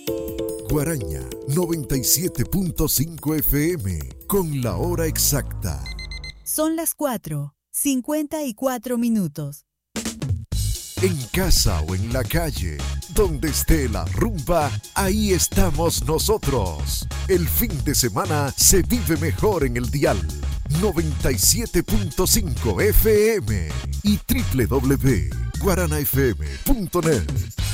Guaraña 97.5 FM con la hora exacta. Son las 4:54. En casa o en la calle, donde esté la rumba, ahí estamos nosotros. El fin de semana se vive mejor en el dial 97.5 FM y www.guaranafm.net.